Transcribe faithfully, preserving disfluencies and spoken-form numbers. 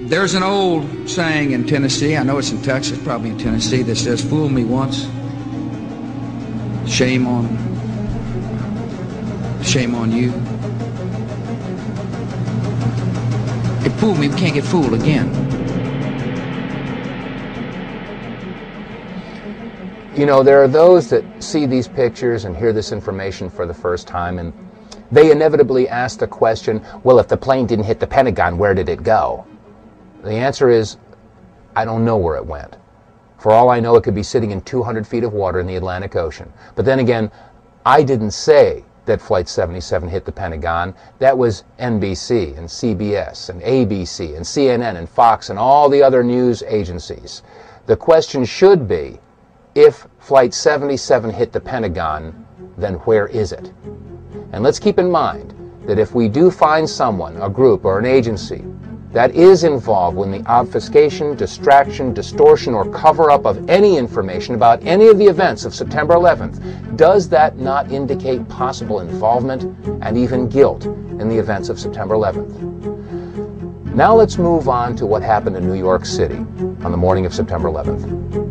There's an old saying in Tennessee, I know it's in Texas, probably in Tennessee, that says, fool me once, shame on, shame on you. It fooled me, we can't get fooled again. You know, there are those that see these pictures and hear this information for the first time, and they inevitably ask the question, well, if the plane didn't hit the Pentagon, where did it go? The answer is, I don't know where it went. For all I know, it could be sitting in two hundred feet of water in the Atlantic Ocean. But then again, I didn't say that Flight seventy-seven hit the Pentagon. That was N B C and C B S and A B C and C N N and Fox and all the other news agencies. The question should be, if Flight seventy-seven hit the Pentagon, then where is it? And let's keep in mind that if we do find someone, a group, or an agency that is involved in the obfuscation, distraction, distortion, or cover-up of any information about any of the events of September eleventh, does that not indicate possible involvement and even guilt in the events of September eleventh? Now let's move on to what happened in New York City on the morning of September eleventh.